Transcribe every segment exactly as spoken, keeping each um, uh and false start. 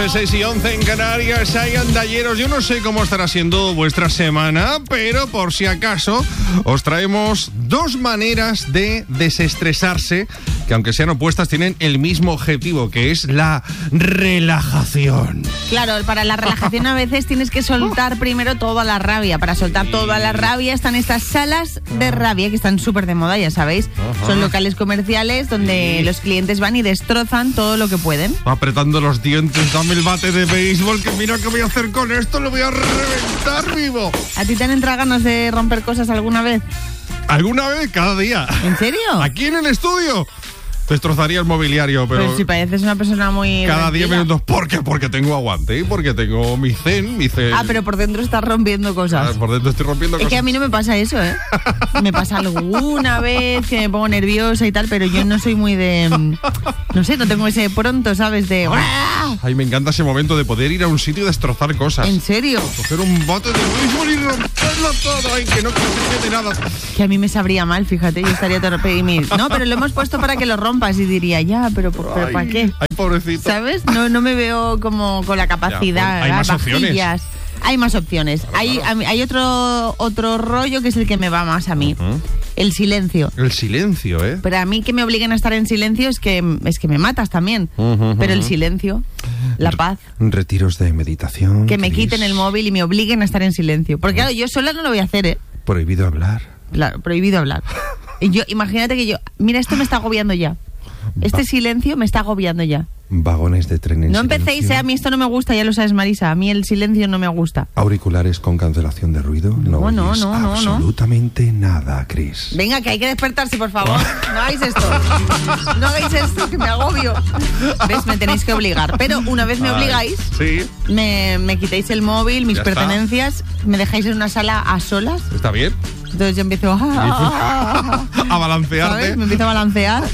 once, seis y once en Canarias. Hay andalleros. Yo no sé cómo estará siendo vuestra semana, pero por si acaso os traemos dos maneras de desestresarse que, aunque sean opuestas, tienen el mismo objetivo, que es la relajación. Claro, para la relajación a veces tienes que soltar primero toda la rabia. Para soltar toda la rabia están estas salas de rabia que están súper de moda, ya sabéis. Ajá. Son locales comerciales donde sí. los clientes van y destrozan todo lo que pueden. Apretando los dientes, dame el bate de béisbol, que mira qué voy a hacer con esto, lo voy a reventar vivo. ¿A ti te han entrado ganas de romper cosas alguna vez? ¿Alguna vez? Cada día. ¿En serio? Aquí en el estudio. Destrozaría el mobiliario, pero... Pues si pareces una persona muy... Cada diez minutos. ¿Por qué? Porque tengo aguante y porque tengo mi zen, mi zen. Ah, pero por dentro estás rompiendo cosas. Ah, por dentro estoy rompiendo es cosas. Es que a mí no me pasa eso, ¿eh? Me pasa alguna vez que me pongo nerviosa y tal, pero yo no soy muy de... No sé, no tengo ese pronto, ¿sabes? De... Ay, me encanta ese momento de poder ir a un sitio y destrozar cosas. ¿En serio? Coger un bote de béisbol y romperlo todo. Ay, que no se quede nada. Que a mí me sabría mal, fíjate, yo estaría torpe y me... No, pero lo hemos puesto para que lo rompas y diría, ya, pero, pero ¿para qué? Ay, pobrecito. ¿Sabes? No, no me veo como con la capacidad. Ya, hay más vajillas. opciones. Hay más opciones. Claro, hay, claro. hay otro otro rollo que es el que me va más a mí. Uh-huh. El silencio. El silencio, ¿eh? Pero a mí que me obliguen a estar en silencio es que, es que me matas también. Uh-huh, pero el silencio, la paz. Retiros de meditación. Que me Cris. quiten el móvil y me obliguen a estar en silencio. Porque claro, yo sola no lo voy a hacer, ¿eh? Prohibido hablar. Claro, prohibido hablar. Y yo, imagínate que yo... Mira, esto me está agobiando ya. Este silencio me está agobiando ya. Vagones de tren en No silencio. empecéis, ¿eh? A mí esto no me gusta, ya lo sabes, Marisa. A mí el silencio no me gusta. Auriculares con cancelación de ruido. No, no, no, no, no absolutamente no. nada, Cris. Venga, que hay que despertarse, por favor. No hagáis esto. No hagáis esto, que me agobio. ¿Ves? Me tenéis que obligar. Pero una vez me Ay, obligáis, sí. me, me quitáis el móvil, mis ya pertenencias, está. me dejáis en una sala a solas. ¿Está bien? Entonces yo empiezo a, a balancearte. ¿Sabes? Me empiezo a balancear.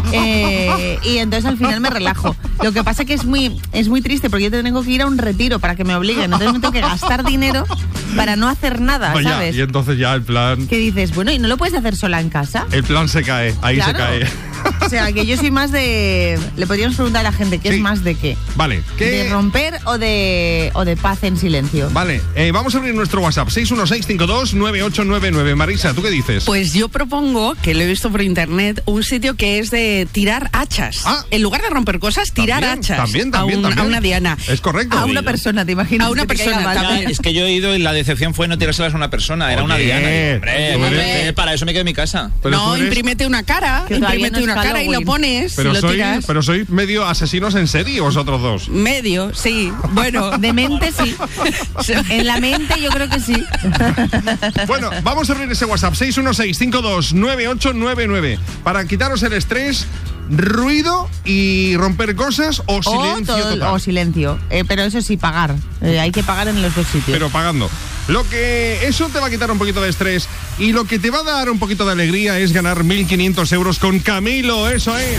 Eh, y entonces al final me relajo. Lo que pasa que es muy, es muy triste porque yo tengo que ir a un retiro para que me obliguen. Entonces me tengo que gastar dinero para no hacer nada, Vaya, ¿sabes? Y entonces ya el plan... ¿Qué dices? Bueno, ¿y no lo puedes hacer sola en casa? El plan se cae, ahí claro. se cae. O sea, que yo soy más de... Le podríamos preguntar a la gente, ¿qué sí. es más de qué? Vale. ¿Qué? ¿De romper o de, o de paz en silencio? Vale, eh, vamos a abrir nuestro WhatsApp, seis uno seis cinco dos nueve ocho nueve nueve. Marisa, ¿tú qué dices? Pues yo propongo, que lo he visto por internet, un sitio que es de tirar hachas. Ah. En lugar de romper cosas, tirar también, hachas. También, también, a, un, también. A una diana. Es correcto. A una persona, te imaginas. A una persona también. Es que yo he ido y la decepción fue no tirárselas a una persona, era Oye, una diana. Y, hombre, hombre, para eso me quedo en mi casa. Pero no, eres... imprímete una cara, que imprímete no una cara Halloween. Y lo pones. Pero, y lo soy, tiras. pero soy medio asesinos en serie, vosotros dos. Medio, sí. Bueno, de mente sí. En la mente yo creo que sí. Bueno, vamos a abrir ese WhatsApp, seis uno seis cinco dos nueve ocho nueve nueve. Para quitaros el estrés, ruido y romper cosas o silencio o todo, total. O silencio, eh, pero eso sí, pagar. Eh, hay que pagar en los dos sitios. Pero pagando. Lo que eso te va a quitar un poquito de estrés y lo que te va a dar un poquito de alegría es ganar mil quinientos euros con Camilo, eso es.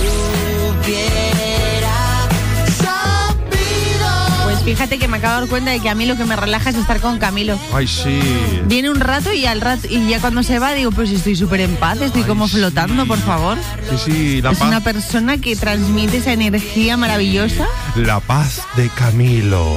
Pues fíjate que me acabo de dar cuenta de que a mí lo que me relaja es estar con Camilo. Ay, sí. Viene un rato y al rato y ya cuando se va digo, pues estoy súper en paz, estoy Ay, como flotando, sí. por favor. Sí, sí, la es paz. una persona que transmite esa energía maravillosa. La paz de Camilo.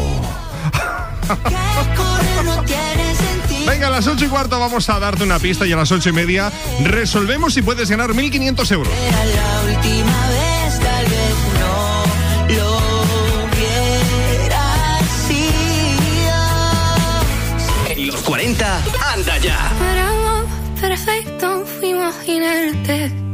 Venga, a las ocho y cuarto vamos a darte una pista y a las ocho y media resolvemos si puedes ganar mil quinientos euros. Era la última vez, tal vez no lo hubiera sido. En los cuarenta, anda ya. Éramos perfectos, fuimos inertes.